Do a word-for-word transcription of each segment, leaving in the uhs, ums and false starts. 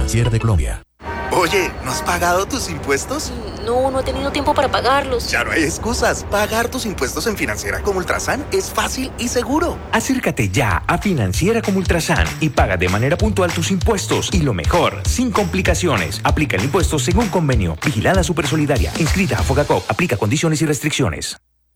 Financiera de Colombia. Oye, ¿no has pagado tus impuestos? No, no he tenido tiempo para pagarlos. Ya no hay excusas. Pagar tus impuestos en Financiera como Ultrasan es fácil y seguro. Acércate ya a Financiera como Ultrasan y paga de manera puntual tus impuestos. Y lo mejor, sin complicaciones. Aplica el impuesto según convenio. Vigilada Supersolidaria. Inscrita a Fogacop. Aplica condiciones y restricciones.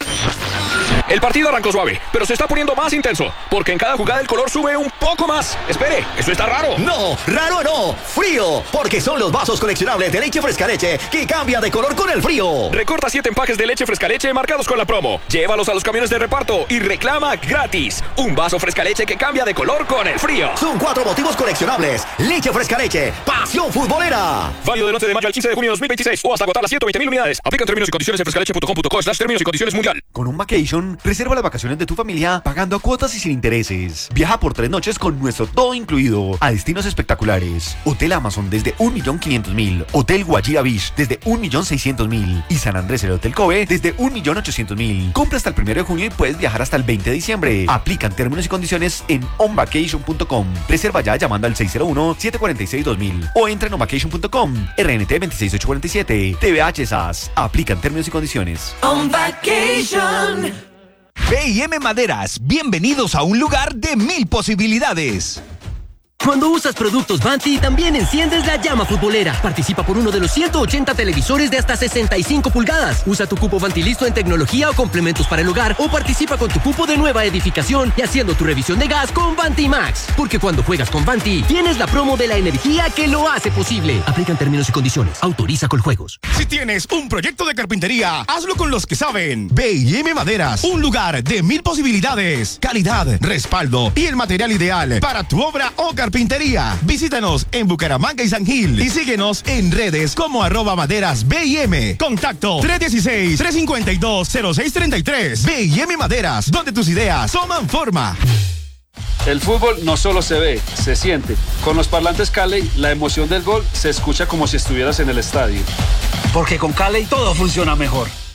El partido arrancó suave, pero se está poniendo más intenso, porque en cada jugada el color sube un poco más. Espere, ¿eso está raro? No, raro no, frío, porque son los vasos coleccionables de leche fresca leche que cambia de color con el frío. Recorta siete empaques de leche fresca leche marcados con la promo. Llévalos a los camiones de reparto y reclama gratis un vaso fresca leche que cambia de color con el frío. Son cuatro motivos coleccionables. Leche fresca leche, pasión futbolera. Válido del once de mayo al quince de junio de dos mil veintiséis o hasta agotar las ciento veinte mil unidades. Aplican términos y condiciones en frescaleche punto com punto co slash términos y condiciones mundial. Con un vacation, reserva las vacaciones de tu familia pagando a cuotas y sin intereses. Viaja por tres noches con nuestro todo incluido a destinos espectaculares. Hotel Amazon desde un millón quinientos mil. Hotel Guajira Beach desde un millón seiscientos mil. Y San Andrés el Hotel Kobe desde un millón ochocientos mil. Compra hasta el primero de junio y puedes viajar hasta el veinte de diciembre. Aplican términos y condiciones en onvacation punto com. Reserva ya llamando al seis cero uno, siete cuatro seis, dos mil o entra en onvacation punto com. R N T veintiséis ocho cuarenta y siete. T V H S A S. Aplican términos y condiciones. On Vacation. B y M Maderas, bienvenidos a un lugar de mil posibilidades. Cuando usas productos Vanti, también enciendes la llama futbolera. Participa por uno de los ciento ochenta televisores de hasta sesenta y cinco pulgadas. Usa tu cupo Vanti listo en tecnología o complementos para el hogar o participa con tu cupo de nueva edificación y haciendo tu revisión de gas con Vanti Max. Porque cuando juegas con Vanti, tienes la promo de la energía que lo hace posible. Aplican términos y condiciones. Autoriza Coljuegos. Si tienes un proyecto de carpintería, hazlo con los que saben. B y M Maderas, un lugar de mil posibilidades, calidad, respaldo y el material ideal para tu obra o carpintería. Pintería. Visítanos en Bucaramanga y San Gil y síguenos en redes como arroba maderas B y M. Contacto tres uno seis, tres cinco dos, cero seis tres tres. B y M Maderas, donde tus ideas toman forma. El fútbol no solo se ve, se siente. Con los parlantes Cali, la emoción del gol se escucha como si estuvieras en el estadio. Porque con Cali todo funciona mejor.